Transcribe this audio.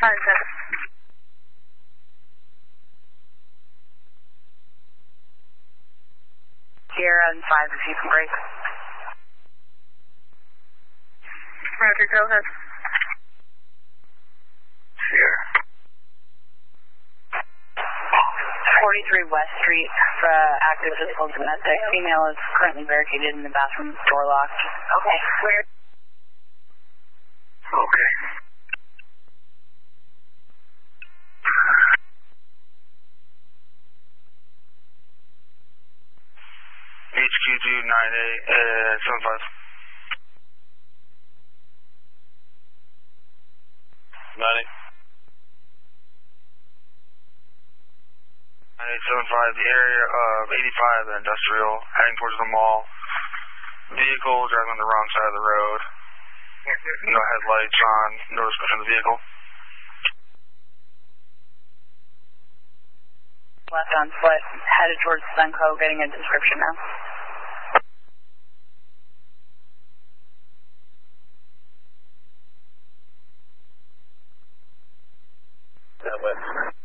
Sierra and 5 if you can break. Roger, go ahead. Sierra. 43 West Street, active physical domestic. Female is currently barricaded in the bathroom, door locked. Okay, where? Okay. HQ2 9875. 90. 9875, the area of 85 Industrial, heading towards the mall. Vehicle driving on the wrong side of the road. No headlights on, no description of the vehicle. Left on foot, headed towards Sunco, getting a description now. That way.